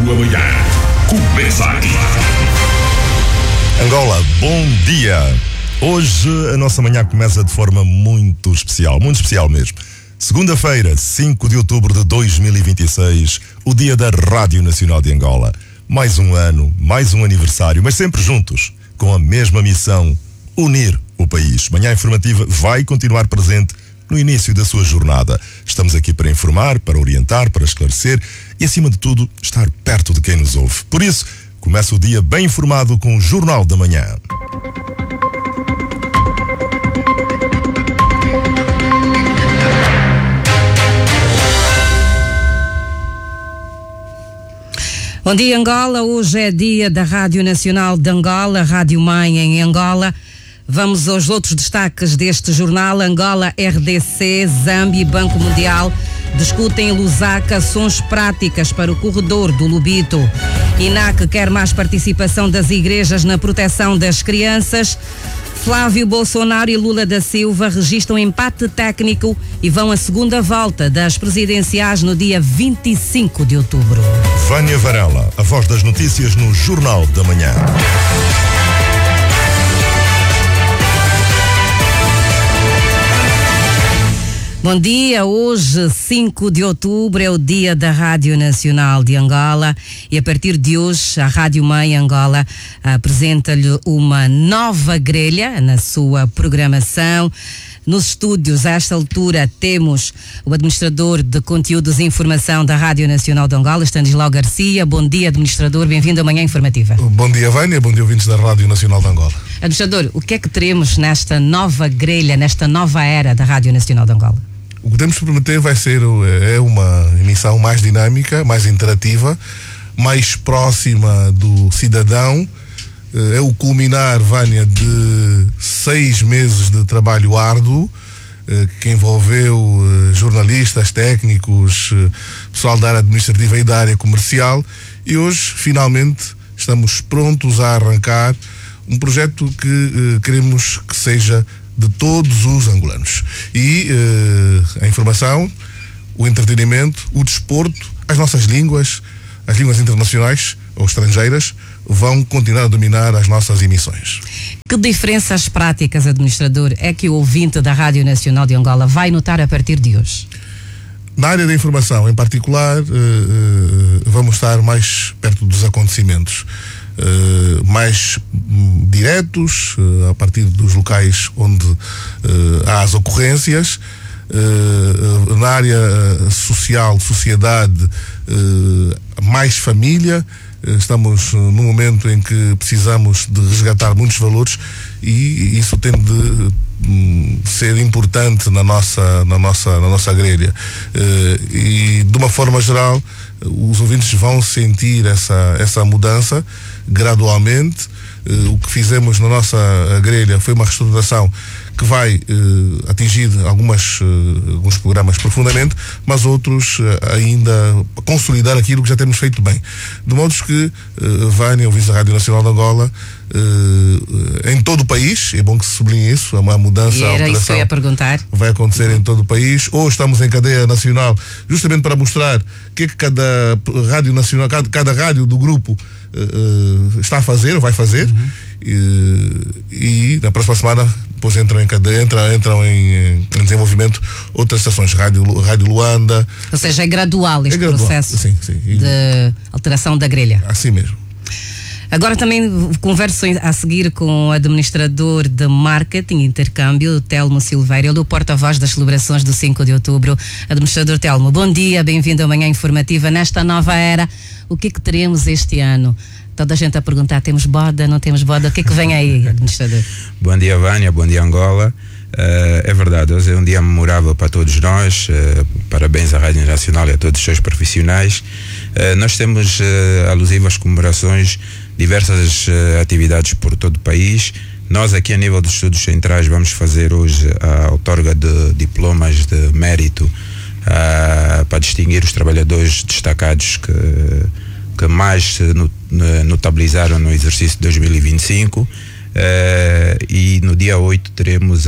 Amanhã começa aqui. Angola, bom dia. Hoje a nossa manhã começa de forma muito especial mesmo. Segunda-feira, 5 de outubro de 2026, o dia da Rádio Nacional de Angola. Mais um ano, mais um aniversário, mas sempre juntos, com a mesma missão: unir o país. Manhã Informativa vai continuar presente no início da sua jornada. Estamos aqui para informar, para orientar, para esclarecer e, acima de tudo, estar perto de quem nos ouve. Por isso, começa o dia bem informado com o Jornal da Manhã. Bom dia, Angola. Hoje é dia da Rádio Nacional de Angola, Rádio Mãe em Angola. Vamos aos outros destaques deste jornal. Angola, RDC, Zâmbia e Banco Mundial discutem em Lusaka ações práticas para o corredor do Lubito. INAC quer mais participação das igrejas na proteção das crianças. Flávio Bolsonaro e Lula da Silva registram empate técnico e vão à segunda volta das presidenciais no dia 25 de outubro. Vânia Varela, a voz das notícias no Jornal da Manhã. Bom dia, hoje 5 de outubro é o dia da Rádio Nacional de Angola e a partir de hoje a Rádio Mãe Angola apresenta-lhe uma nova grelha na sua programação. Nos estúdios, a esta altura, temos o administrador de conteúdos e informação da Rádio Nacional de Angola, Stanislau Garcia. Bom dia, administrador, bem-vindo à Manhã Informativa. Bom dia, Vânia, bom dia, ouvintes da Rádio Nacional de Angola. Administrador, o que é que teremos nesta nova grelha, nesta nova era da Rádio Nacional de Angola? O que temos prometer vai ser uma emissão mais dinâmica, mais interativa, mais próxima do cidadão. É o culminar, Vânia, de 6 meses de trabalho árduo que envolveu jornalistas, técnicos, pessoal da área administrativa e da área comercial, e hoje, finalmente, estamos prontos a arrancar um projeto que queremos que seja de todos os angolanos. E a informação, o entretenimento, o desporto, as nossas línguas, as línguas internacionais ou estrangeiras, vão continuar a dominar as nossas emissões. Que diferenças práticas, administrador, é que o ouvinte da Rádio Nacional de Angola vai notar a partir de hoje? Na área da informação, em particular, vamos estar mais perto dos acontecimentos, mais diretos, a partir dos locais onde há as ocorrências. Na área social, sociedade, mais família. Estamos num momento em que precisamos de resgatar muitos valores e isso tem de ser importante na nossa grelha. E de uma forma geral, os ouvintes vão sentir essa mudança gradualmente. O que fizemos na nossa grelha foi uma reestruturação que vai atingir alguns programas profundamente, mas outros ainda consolidar aquilo que já temos feito bem. De modo que, Vânia, ouvintes da Rádio Nacional de Angola, em todo o país, é bom que se sublinhe isso, é uma mudança, a alteração isso que eu ia perguntar. Vai acontecer em todo o país. Ou estamos em cadeia nacional, justamente para mostrar o que cada rádio nacional, cada rádio do grupo está a fazer, ou vai fazer. E na próxima semana depois entram em cadeia, entram em desenvolvimento outras estações, Rádio Luanda. Ou seja, é gradual este processo sim. de alteração da grelha. Assim mesmo. Agora também converso a seguir com o administrador de marketing e intercâmbio, Telmo Silveira, ele é o porta-voz das celebrações do 5 de outubro. Administrador Telmo, bom dia, bem-vindo à Manhã Informativa. Nesta nova era, o que teremos este ano? Toda a gente a perguntar, temos boda, não temos boda, o que vem aí, administrador? Bom dia, Vânia, bom dia, Angola. É verdade, hoje é um dia memorável para todos nós. Parabéns à Rádio Nacional e a todos os seus profissionais. Nós temos alusivas comemorações, diversas atividades por todo o país. Nós aqui a nível dos estudos centrais vamos fazer hoje a outorga de diplomas de mérito para distinguir os trabalhadores destacados que mais se notabilizaram no exercício de 2025. E no dia 8 teremos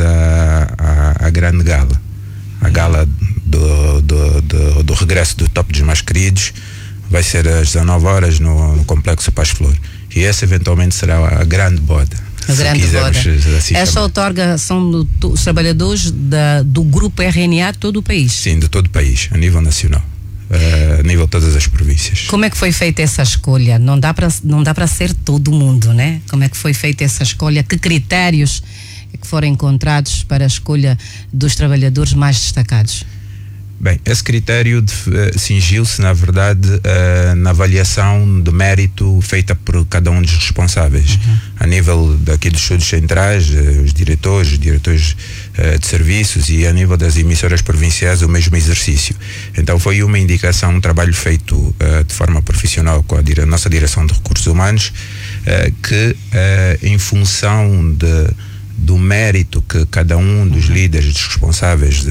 a grande gala, a gala do regresso do Top dos Mais Queridos. vai ser às 19 horas no Complexo Paz Flor. E essa eventualmente será a grande boda. A grande boda. Esta outorga são os trabalhadores do Grupo RNA de todo o país? Sim, de todo o país, a nível nacional. A nível de todas as províncias. Como é que foi feita essa escolha? Não dá para ser todo mundo, né? Como é que foi feita essa escolha? Que critérios é que foram encontrados para a escolha dos trabalhadores mais destacados? Bem, esse critério cingiu-se, na verdade, na avaliação de mérito feita por cada um dos responsáveis. A nível daqui dos estudos centrais, os diretores de serviços, e a nível das emissoras provinciais, o mesmo exercício. Então foi uma indicação, um trabalho feito de forma profissional com a nossa direção de recursos humanos, que em função do mérito que cada um dos líderes, dos responsáveis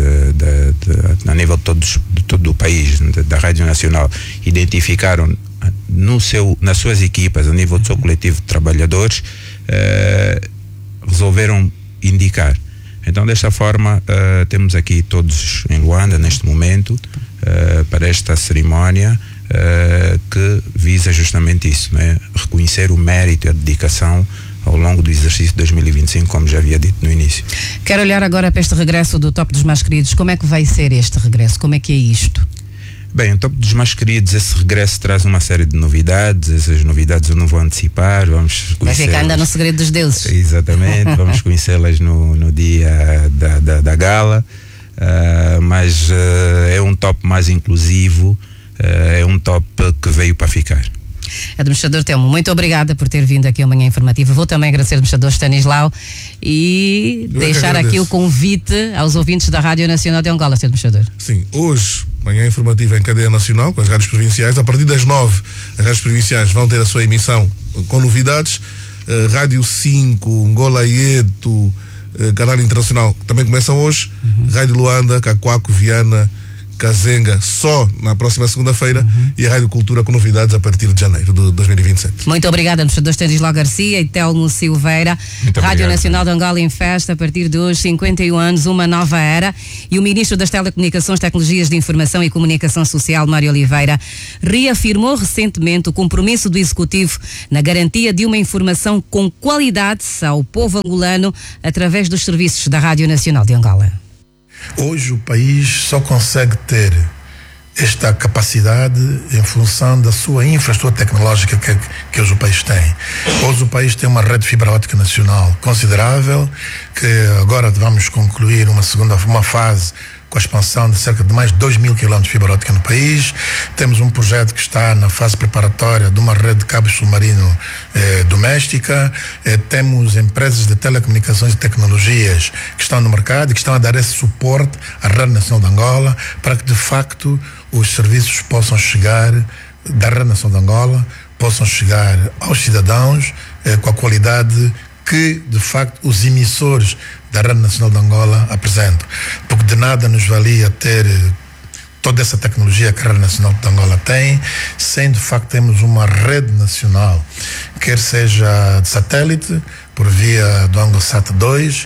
a nível de todo o país, da Rádio Nacional, identificaram nas suas equipas, a nível do seu coletivo de trabalhadores, resolveram indicar. Então, desta forma, temos aqui todos em Luanda, neste momento, para esta cerimónia, que visa justamente isso, né? Reconhecer o mérito e a dedicação ao longo do exercício de 2025, como já havia dito no início. Quero olhar agora para este regresso do Top dos Mais Queridos. Como é que vai ser este regresso? Como é que é isto? Bem, o Top dos Mais Queridos, esse regresso traz uma série de novidades. Essas novidades eu não vou antecipar, vamos conhecê-las. Vai ficar ainda no segredo dos deuses. Exatamente, vamos conhecê-las no dia da gala, mas é um top mais inclusivo, é um top que veio para ficar. Administrador Telmo, muito obrigada por ter vindo aqui ao Manhã Informativa. Vou também agradecer ao administrador Stanislau e deixar aqui o convite aos ouvintes da Rádio Nacional de Angola, Sr. Administrador. Sim, hoje, Manhã Informativa em cadeia nacional, com as rádios provinciais. A partir das 9, as rádios provinciais vão ter a sua emissão com novidades. Rádio 5, Angola Ieto, Canal Internacional, também começam hoje. Rádio Luanda, Cacoaco, Viana, Kazenga, só na próxima segunda-feira, e a Rádio Cultura com novidades a partir de janeiro de 2027. Muito obrigada, administrador Stanislau Garcia e Telmo Silveira. Rádio Nacional de Angola em festa a partir de hoje, 51 anos, uma nova era. E o Ministro das Telecomunicações, Tecnologias de Informação e Comunicação Social, Mário Oliveira, reafirmou recentemente o compromisso do Executivo na garantia de uma informação com qualidade ao povo angolano através dos serviços da Rádio Nacional de Angola. Hoje o país só consegue ter esta capacidade em função da sua infraestrutura tecnológica que hoje o país tem. Hoje o país tem uma rede de fibra óptica nacional considerável, que agora vamos concluir uma fase com a expansão de cerca de mais de 2.000 km de fibra óptica no país. Temos um projeto que está na fase preparatória de uma rede de cabo submarino doméstica. Temos empresas de telecomunicações e tecnologias que estão no mercado e que estão a dar esse suporte à Rádio Nacional de Angola para que, de facto, os serviços possam chegar da Rádio Nacional de Angola, possam chegar aos cidadãos com a qualidade que, de facto, os emissores da Rádio Nacional de Angola apresentam. Porque de nada nos valia ter toda essa tecnologia que a Rádio Nacional de Angola tem, sem de facto termos uma rede nacional, quer seja de satélite, por via do ANGOSAT 2.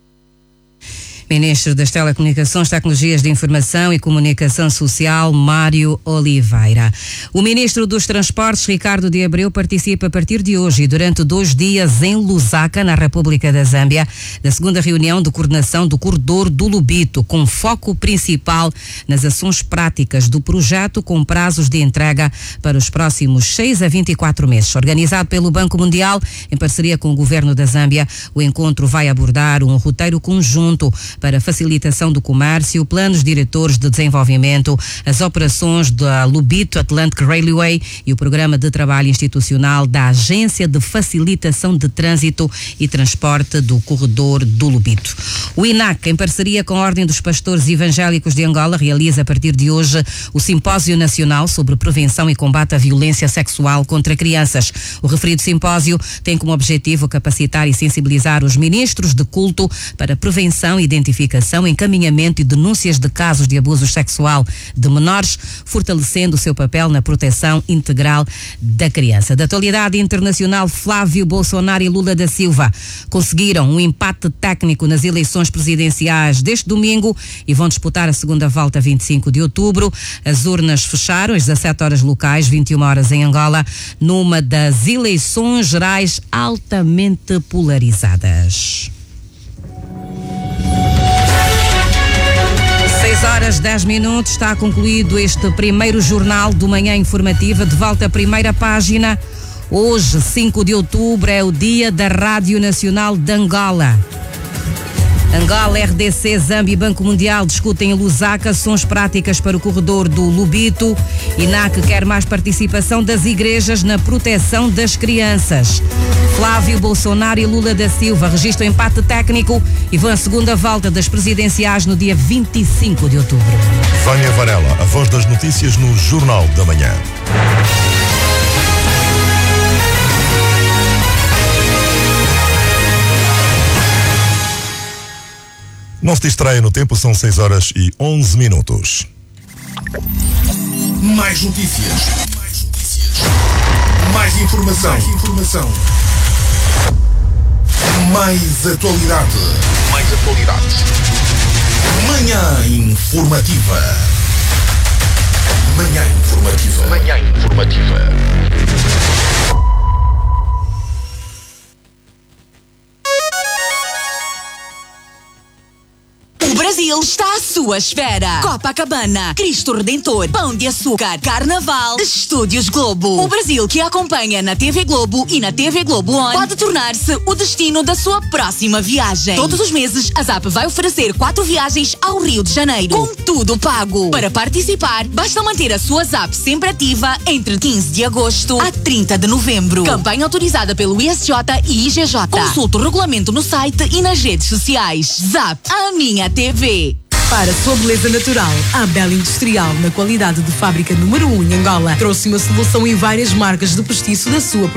Ministro das Telecomunicações, Tecnologias de Informação e Comunicação Social, Mário Oliveira. O Ministro dos Transportes, Ricardo de Abreu, participa a partir de hoje e durante 2 dias em Lusaka, na República da Zâmbia, da segunda reunião de coordenação do corredor do Lubito, com foco principal nas ações práticas do projeto, com prazos de entrega para os próximos 6 a 24 meses. Organizado pelo Banco Mundial, em parceria com o governo da Zâmbia, o encontro vai abordar um roteiro conjunto para facilitação do comércio, planos diretores de desenvolvimento, as operações da Lubito Atlantic Railway e o programa de trabalho institucional da Agência de Facilitação de Trânsito e Transporte do Corredor do Lubito. O INAC, em parceria com a Ordem dos Pastores Evangélicos de Angola, realiza a partir de hoje o Simpósio Nacional sobre Prevenção e Combate à Violência Sexual contra Crianças. O referido simpósio tem como objetivo capacitar e sensibilizar os ministros de culto para prevenção e identificação identificação, encaminhamento e denúncias de casos de abuso sexual de menores, fortalecendo o seu papel na proteção integral da criança. Da atualidade internacional, Flávio Bolsonaro e Lula da Silva conseguiram um empate técnico nas eleições presidenciais deste domingo e vão disputar a segunda volta 25 de outubro. As urnas fecharam às 17 horas locais, 21 horas em Angola, numa das eleições gerais altamente polarizadas. 6 horas 10 minutos, está concluído este primeiro jornal do Manhã Informativa. De volta à primeira página. Hoje, 5 de outubro, é o dia da Rádio Nacional de Angola. Angola, RDC, Zâmbia e Banco Mundial discutem em Lusaka ações práticas para o corredor do Lubito. INAC quer mais participação das igrejas na proteção das crianças. Flávio Bolsonaro e Lula da Silva registram empate técnico e vão à segunda volta das presidenciais no dia 25 de outubro. Vânia Varela, a voz das notícias no Jornal da Manhã. Não se distraia no tempo, são 6 horas e 11 minutos. Mais notícias. Mais informação. Mais atualidade. Manhã informativa. O Brasil está à sua espera. Copacabana, Cristo Redentor, Pão de Açúcar, Carnaval, Estúdios Globo. O Brasil que acompanha na TV Globo e na TV Globo On pode tornar-se o destino da sua próxima viagem. Todos os meses, a ZAP vai oferecer 4 viagens ao Rio de Janeiro, com tudo pago. Para participar, basta manter a sua ZAP sempre ativa entre 15 de agosto a 30 de novembro. Campanha autorizada pelo ISJ e IGJ. Consulte o regulamento no site e nas redes sociais. ZAP, a minha TV. Para a sua beleza natural, a Bela Industrial, na qualidade de fábrica número 1 em Angola, trouxe uma solução em várias marcas de postiço da sua